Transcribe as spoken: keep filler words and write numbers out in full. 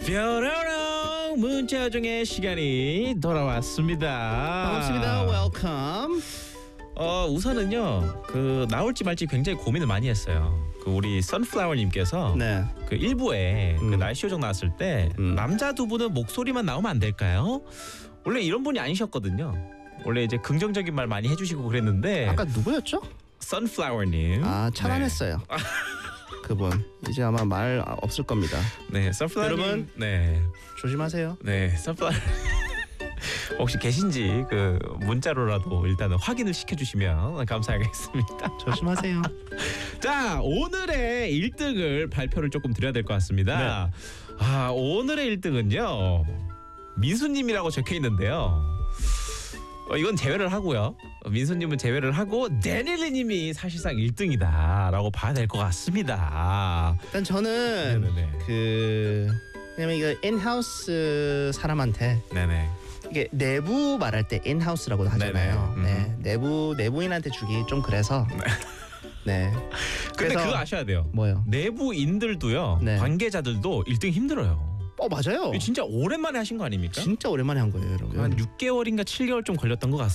뾰로롱 문자 중에 시간이 돌아왔습니다. 반갑습니다. 웰컴. 어 우선은요 그 나올지 말지 굉장히 고민을 많이 했어요. 그 우리 선플라워님께서 네. 그 일부에 음. 그 날씨 요정 나왔을 때 음. 남자 두 분은 목소리만 나오면 안 될까요? 원래 이런 분이 아니셨거든요. 원래 이제 긍정적인 말 많이 해주시고 그랬는데 아까 누구였죠? 선플라워님. 아 차단했어요. 네. 그분 이제 아마 말 없을 겁니다. 네, 선플라워님. 여러분. 네, 조심하세요. 네, 선플라워. 혹시 계신지 그 문자로라도 일단은 확인을 시켜주시면 감사하겠습니다. 조심하세요. 자, 오늘의 일 등을 발표를 조금 드려야 될 것 같습니다. 네. 아, 오늘의 일 등은요 민수님이라고 적혀 있는데요. 어, 이건 제외를 하고요. 민수님은 제외를 하고 데닐리님이 사실상 일 등이다라고 봐야 될 것 같습니다. 일단 저는 네네네. 그 왜냐면 이거 인하우스 사람한테 네네. 이게 내부 말할 때 인하우스라고 하잖아요. 네네. 음. 네, 내부 내부인한테 주기 좀 그래서. 네. 근데 그래서- 그거 아셔야 돼요. 뭐요? 내부인들도요. 네. 관계자들도 일 등 힘들어요. 어 맞아요. 이거 진짜 오랜만에 하신 거 아닙니까? 진짜 오랜만에 한 거예요, 여러분. 한 육 개월인가 칠 개월 좀 걸렸던 것 같습니다.